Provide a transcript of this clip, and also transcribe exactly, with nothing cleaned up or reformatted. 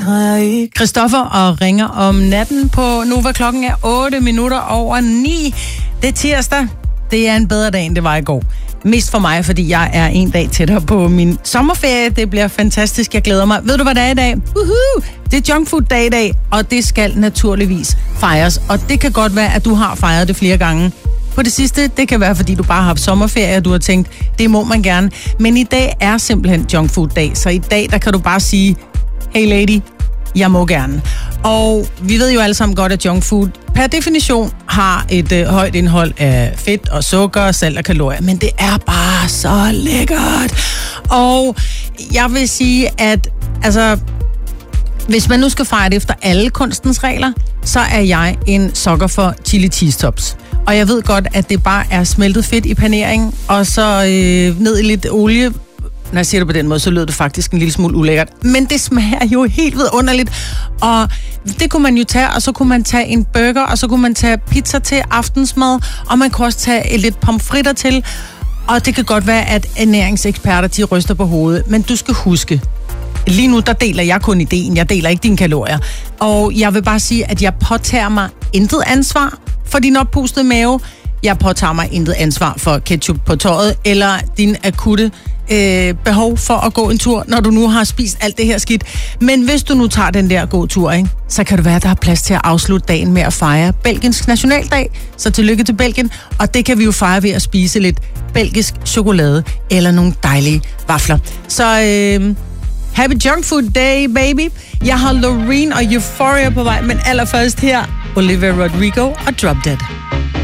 Christoffer og ringer om natten på Nova. Klokken er otte minutter over ni. Det er tirsdag. Det er en bedre dag, end det var i går. Mest for mig, fordi jeg er en dag tættere på min sommerferie. Det bliver fantastisk. Jeg glæder mig. Ved du, hvad det er i dag? Uhuh! Det er junkfood dag i dag, og det skal naturligvis fejres. Og det kan godt være, at du har fejret det flere gange på det sidste. Det kan være, fordi du bare har haft sommerferie, og du har tænkt, det må man gerne. Men i dag er simpelthen junkfood dag. Så i dag, der kan du bare sige, hey lady, jeg må gerne. Og vi ved jo alle sammen godt, at junkfood per definition har et øh, højt indhold af fedt og sukker, salt og kalorier. Men det er bare så lækkert. Og jeg vil sige, at altså, hvis man nu skal fejre det efter alle kunstens regler, så er jeg en sokker for chili cheese tops. Og jeg ved godt, at det bare er smeltet fedt i panering, og så øh, ned i lidt olie. Når jeg siger det på den måde, så lød det faktisk en lille smule ulækkert. Men det smager jo helt vidunderligt. Og det kunne man jo tage, og så kunne man tage en burger, og så kunne man tage pizza til aftensmad, og man kunne også tage lidt pomfritter til. Og det kan godt være, at ernæringseksperter, de ryster på hovedet. Men du skal huske, lige nu, der deler jeg kun ideen. Jeg deler ikke dine kalorier. Og jeg vil bare sige, at jeg påtager mig intet ansvar for din oppustede mave. Jeg påtager mig intet ansvar for ketchup på tøjet, eller din akutte øh, behov for at gå en tur, når du nu har spist alt det her skidt. Men hvis du nu tager den der god tur, ikke, så kan det være, at der er plads til at afslutte dagen med at fejre Belgiens nationaldag. Så tillykke til Belgien, og det kan vi jo fejre ved at spise lidt belgisk chokolade, eller nogle dejlige vafler. Så øh, happy junk food day, baby. Jeg har Loreen og Euphoria på vej, men allerførst her, Olivia Rodrigo og Drop Dead.